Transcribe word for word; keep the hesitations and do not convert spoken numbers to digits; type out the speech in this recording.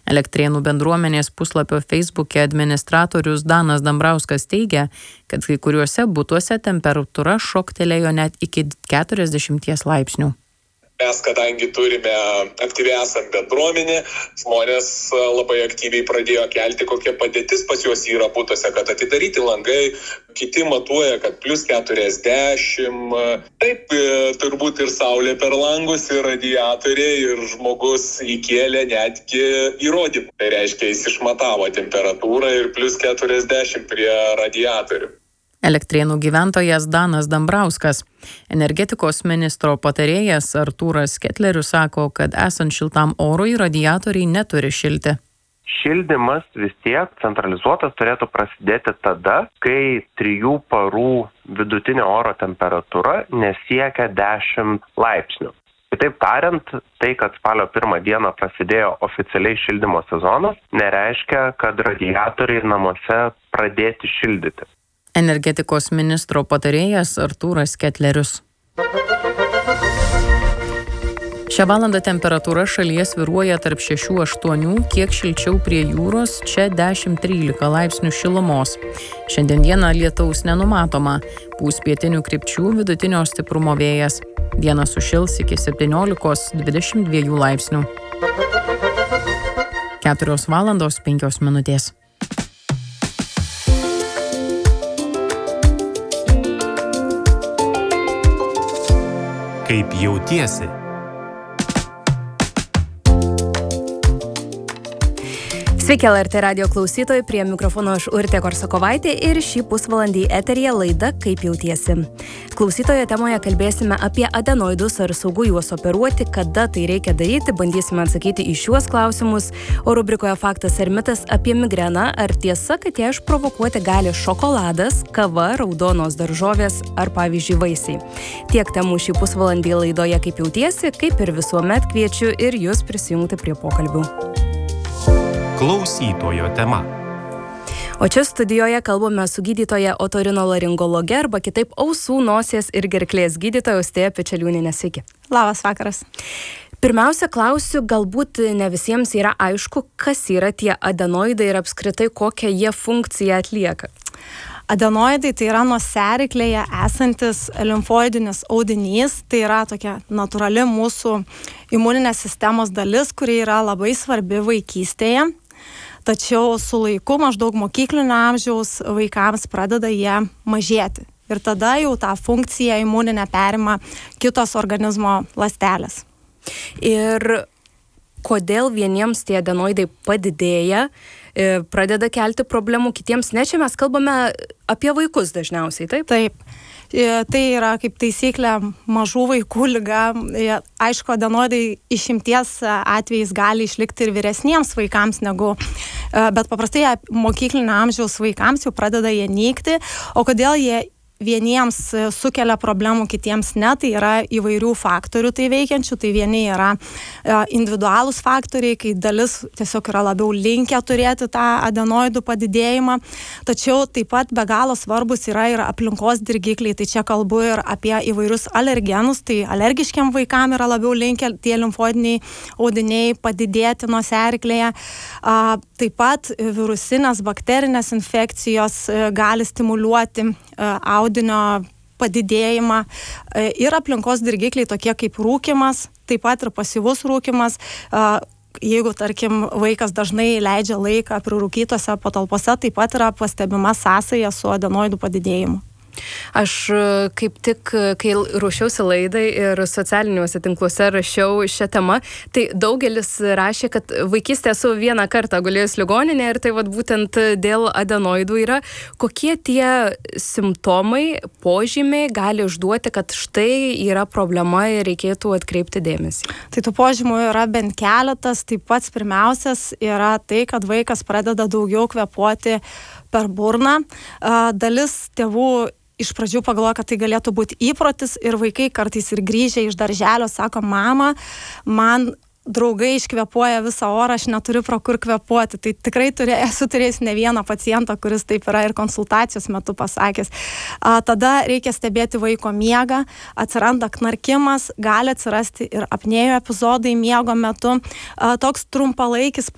Elektrėnų bendruomenės puslapio Facebook'e administratorius Danas Dambrauskas teigia, kad kai kuriuose butuose temperatūra šoktelėjo net iki keturiasdešimties laipsnių. Mes, kadangi turime aktyviai esam bendruomenė, žmonės labai aktyviai pradėjo kelti, kokia padėtis pas juos yra butuose, kad atidaryti langai, kiti matuoja, kad plus keturiasdešimt. Taip, turbūt ir saulė per langus, ir radiatoriai, ir žmogus įkėlė netgi įrodymų. Tai reiškia, jis išmatavo temperatūrą ir plus keturiasdešimt prie radiatorių. Elektrėnų gyventojas Danas Dambrauskas. Energetikos ministro patarėjas Artūras Ketlerius sako, kad esant šiltam orui radiatoriai neturi šilti. Šildymas vis tiek centralizuotas turėtų prasidėti tada, kai trijų parų vidutinė oro temperatūra nesiekia dešimt laipsnių. Kitaip tariant, tai, kad spalio pirmą dieną prasidėjo oficialiai šildymo sezonas, nereiškia, kad radiatoriai namuose pradėti šildyti. Energetikos ministro patarėjas Artūras Ketlerius. Šią valandą temperatūra šalyje svyruoja tarp šešių aštuonių, kiek šilčiau prie jūros, čia dešimt trylika laipsnių šilumos. Šiandien dieną lietaus nenumatoma, pūs pietinių krypčių vidutinio stiprumo vėjas. Dieną sušils iki septyniolikos dvidešimt dviejų laipsnių. keturios valandos penkios minutės. Kaip jautiesi? Sveiki, L R T radijo klausytojai, prie mikrofono aš Urtė Korsakovaitė ir šį pusvalandį eteryje laida Kaip jautiesi. Klausytojo temoje kalbėsime apie adenoidus, ar saugu juos operuoti, kada tai reikia daryti, bandysime atsakyti į šiuos klausimus, o rubrikoje Faktas ar mitas apie migreną, ar tiesa, kad ją išprovokuoti gali šokoladas, kava, raudonos daržovės ar pavyzdžiui vaisiai. Tiek temų šį pusvalandį laidoje Kaip jautiesi, kaip ir visuomet kviečiu ir jūs prisijungti prie pokalbių. Klausytojo tema. O čia studijoje kalbame su gydytoja otorinolaringologe arba kitaip ausų, nosies ir gerklės gydytoja Austėja Pečeliūnienė. Sveiki. Labas vakaras. Pirmiausia, klausiu, galbūt ne visiems yra aišku, kas yra tie adenoidai ir apskritai kokią jie funkciją atlieka. Adenoidai tai yra nosiaryklėje esantis limfoidinis audinys, tai yra tokia natūrali mūsų imuninės sistemos dalis, kuri yra labai svarbi vaikystėje. Tačiau su laiku maždaug mokyklinio amžiaus vaikams pradeda jie mažėti. Ir tada jau tą funkciją imuninę perima kitos organizmo ląstelės. Ir kodėl vieniems tie adenoidai padidėja, pradeda kelti problemų, kitiems ne, čia mes kalbame apie vaikus dažniausiai, taip? Taip. Tai yra kaip taisyklė mažų vaikų liga. Aišku, adenoidai išimties atvejais gali išlikti ir vyresniems vaikams negu, bet paprastai mokyklinio amžiaus vaikams jau pradeda jie nykti. O kodėl jie vieniems sukelia problemų, kitiems ne, tai yra įvairių faktorių tai veikiančių. Tai vieni yra individualūs faktoriai, kai dalis tiesiog yra labiau linkę turėti tą adenoidų padidėjimą. Tačiau taip pat be galo svarbus yra ir aplinkos dirgikliai. Tai čia kalbu ir apie įvairius alergenus. Tai alergiškiam vaikam yra labiau linkę tie limfoidiniai audiniai padidėti nosiaryklėje. Taip pat virusinės, bakterinės infekcijos gali stimuliuoti audinio audinio padidėjimą ir aplinkos dirgikliai tokie kaip rūkymas, taip pat ir pasyvus rūkymas. Jeigu, tarkim, vaikas dažnai leidžia laiką prirūkytose patalpose, taip pat yra pastebima sąsaja su adenoidų padidėjimu. Aš kaip tik, kai ruošiausi laidai ir socialiniuose tinkluose rašiau šią temą, tai daugelis rašė, kad vaikystėje esu vieną kartą gulėjus ligoninėje ir tai vat būtent dėl adenoidų yra. Kokie tie simptomai, požymiai gali išduoti, kad štai yra problema ir reikėtų atkreipti dėmesį? Tai tų požymių yra bent keletas. Tai pats pirmiausias yra tai, kad vaikas pradeda daugiau kvėpuoti per burną. Dalis tėvų iš pradžių pagalvoja, kad tai galėtų būti įprotis ir vaikai kartais ir grįžę iš darželio sako, mama, man draugai iškvėpuoja visą orą, aš neturiu pro kur kvėpuoti. Tai tikrai turė, esu turėjęs ne vieną pacientą, kuris taip yra ir konsultacijos metu pasakęs. A, tada reikia stebėti vaiko miegą, atsiranda knarkimas, gali atsirasti ir apnėjų epizodai miego metu. A, toks trumpalaikis